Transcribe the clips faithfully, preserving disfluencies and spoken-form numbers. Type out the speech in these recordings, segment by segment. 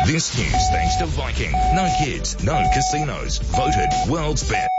This news thanks to Viking. No kids, no casinos. Voted world's best.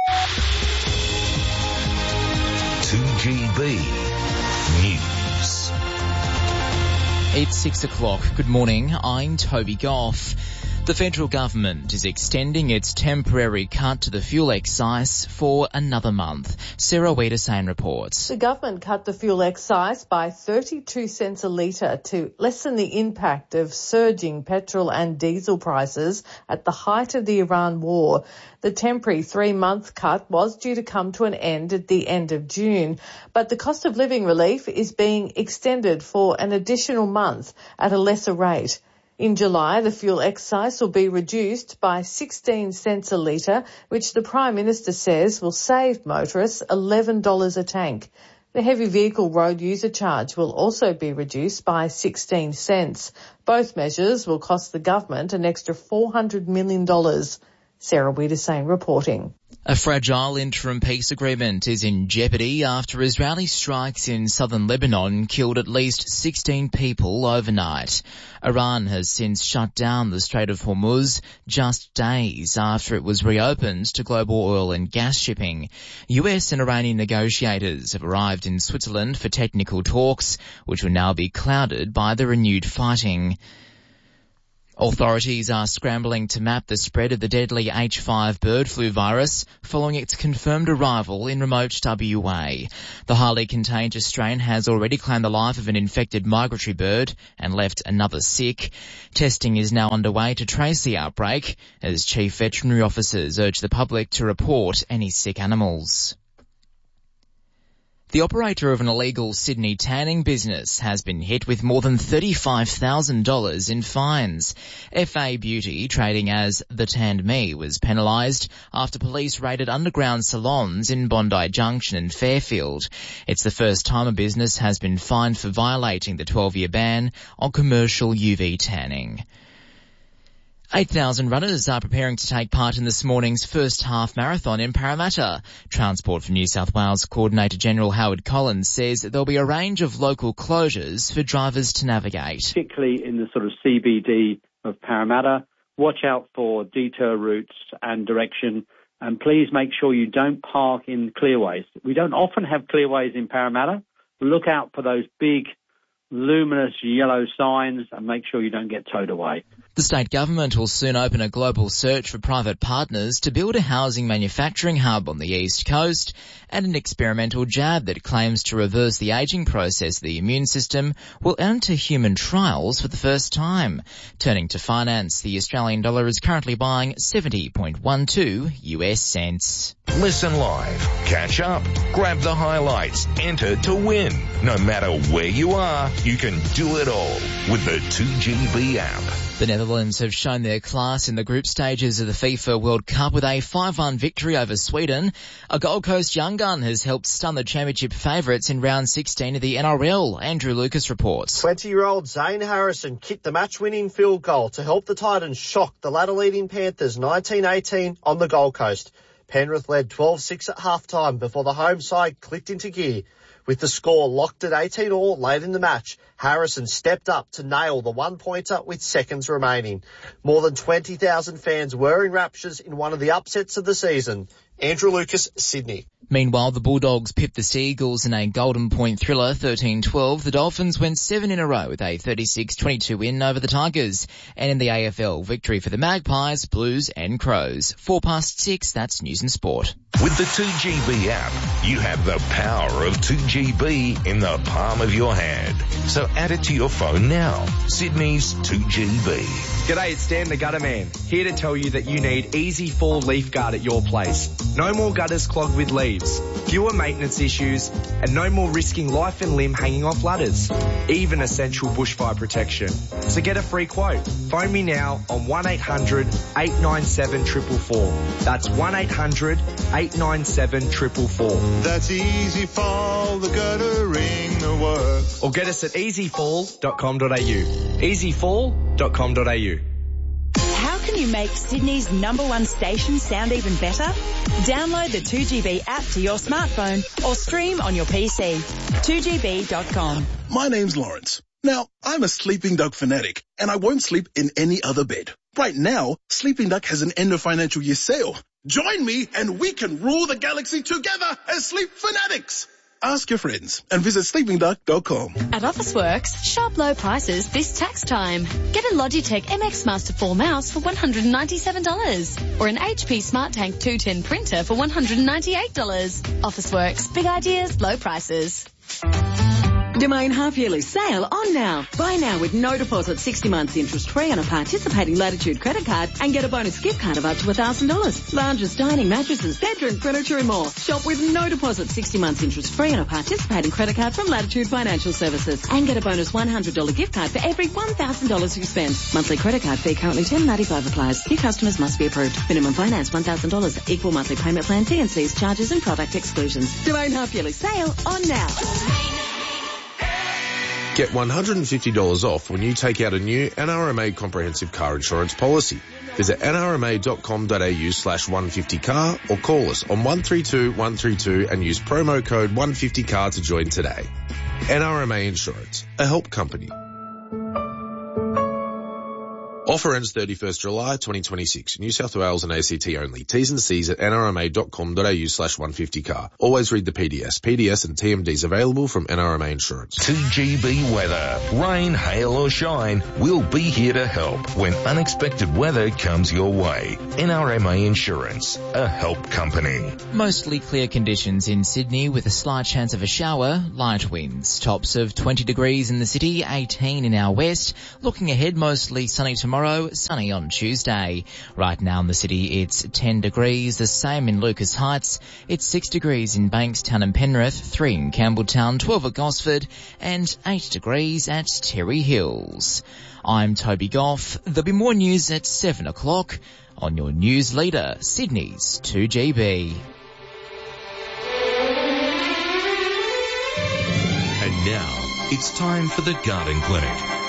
two G B News. It's six o'clock. Good morning. I'm Toby Goff. The federal government is extending its temporary cut to the fuel excise for another month. Sarah Wiedersane reports. The government cut the fuel excise by thirty-two cents a litre to lessen the impact of surging petrol and diesel prices at the height of the Iran war. The temporary three-month cut was due to come to an end at the end of June, but the cost of living relief is being extended for an additional month at a lesser rate. In July, the fuel excise will be reduced by sixteen cents a litre, which the Prime Minister says will save motorists eleven dollars a tank. The heavy vehicle road user charge will also be reduced by sixteen cents. Both measures will cost the government an extra four hundred million dollars. Sarah Wiedersane reporting. A fragile interim peace agreement is in jeopardy after Israeli strikes in southern Lebanon killed at least sixteen people overnight. Iran has since shut down the Strait of Hormuz just days after it was reopened to global oil and gas shipping. U S and Iranian negotiators have arrived in Switzerland for technical talks, which will now be clouded by the renewed fighting. Authorities are scrambling to map the spread of the deadly H five bird flu virus following its confirmed arrival in remote W A. The highly contagious strain has already claimed the life of an infected migratory bird and left another sick. Testing is now underway to trace the outbreak as chief veterinary officers urge the public to report any sick animals. The operator of an illegal Sydney tanning business has been hit with more than thirty-five thousand dollars in fines. F A Beauty, trading as The Tanned Me, was penalised after police raided underground salons in Bondi Junction and Fairfield. It's the first time a business has been fined for violating the twelve-year ban on commercial U V tanning. eight thousand runners are preparing to take part in this morning's first half marathon in Parramatta. Transport for New South Wales Coordinator General Howard Collins says that there'll be a range of local closures for drivers to navigate. Particularly in the sort of C B D of Parramatta, watch out for detour routes and direction, and please make sure you don't park in clearways. We don't often have clearways in Parramatta. Look out for those big luminous yellow signs and make sure you don't get towed away. The state government will soon open a global search for private partners to build a housing manufacturing hub on the east coast, and an experimental jab that claims to reverse the ageing process of the immune system will enter human trials for the first time. Turning to finance, the Australian dollar is currently buying seventy point one two U S cents. Listen live, catch up, grab the highlights, enter to win. No matter where you are, you can do it all with the two G B app. The Netherlands have shown their class in the group stages of the FIFA World Cup with a five one victory over Sweden. A Gold Coast young gun has helped stun the championship favourites in round sixteen of the N R L. Andrew Lucas reports. twenty-year-old Zane Harrison kicked the match-winning field goal to help the Titans shock the ladder-leading Panthers nineteen eighteen on the Gold Coast. Penrith led twelve six at half-time before the home side clicked into gear. With the score locked at eighteen all late in the match, Harrison stepped up to nail the one-pointer with seconds remaining. More than twenty thousand fans were in raptures in one of the upsets of the season. Andrew Lucas, Sydney. Meanwhile, the Bulldogs pipped the Sea Eagles in a Golden Point thriller, thirteen twelve. The Dolphins went seven in a row with a thirty-six twenty-two win over the Tigers. And in the A F L, victory for the Magpies, Blues and Crows. Four past six, that's News and Sport. With the two G B app, you have the power of two G B in the palm of your hand. So add it to your phone now. Sydney's two G B. G'day, it's Dan the Gutter Man, here to tell you that you need Easy Fall Leaf Guard at your place. No more gutters clogged with leaves, fewer maintenance issues, and no more risking life and limb hanging off ladders. Even essential bushfire protection. So get a free quote. Phone me now on one eight hundred eight nine seven four four four. That's one eight hundred eight nine seven four four four. That's Easy Fall, the guttering the work. Or get us at easy fall dot com dot a u. easy fall dot com dot a u. How can you make Sydney's number one station sound even better? Download the two G B app to your smartphone or stream on your P C. two G B dot com. My name's Lawrence. Now, I'm a Sleeping Duck fanatic, and I won't sleep in any other bed. Right now, Sleeping Duck has an end of financial year sale. Join me and we can rule the galaxy together as Sleep Fanatics. Ask your friends and visit sleeping duck dot com. At Officeworks, shop low prices this tax time. Get a Logitech M X Master four mouse for one hundred ninety-seven dollars or an H P SmartTank two ten printer for one hundred ninety-eight dollars. Officeworks, big ideas, low prices. Domain half-yearly sale on now. Buy now with no deposit, sixty months interest-free on a participating Latitude credit card and get a bonus gift card of up to one thousand dollars. Lounges, dining, mattresses, bedroom furniture and more. Shop with no deposit, sixty months interest-free on a participating credit card from Latitude Financial Services and get a bonus one hundred dollars gift card for every one thousand dollars you spend. Monthly credit card fee currently ten ninety-five applies. New customers must be approved. Minimum finance one thousand dollars. Equal monthly payment plan, T and C's, charges and product exclusions. Domain half-yearly sale on now. Get one hundred fifty dollars off when you take out a new N R M A comprehensive car insurance policy. Visit n r m a dot com dot a u slash one fifty car or call us on one three two one three two and use promo code one fifty car to join today. N R M A Insurance, a help company. Offer ends thirty-first July twenty twenty-six. New South Wales and A C T only. T's and C's at n r m a dot com dot a u slash one fifty car. Always read the P D S. P D S and T M Ds available from N R M A Insurance. two G B weather. Rain, hail or shine, we'll be here to help when unexpected weather comes your way. N R M A Insurance, a help company. Mostly clear conditions in Sydney with a slight chance of a shower, light winds. Tops of twenty degrees in the city, eighteen in our west. Looking ahead, mostly sunny tomorrow. Sunny on Tuesday. Right now in the city it's ten degrees, the same in Lucas Heights. It's six degrees in Bankstown and Penrith, three in Campbelltown, twelve at Gosford, and eight degrees at Terry Hills. I'm Toby Goff. There'll be more news at seven o'clock on your news leader, Sydney's two G B. And now it's time for the Garden Clinic.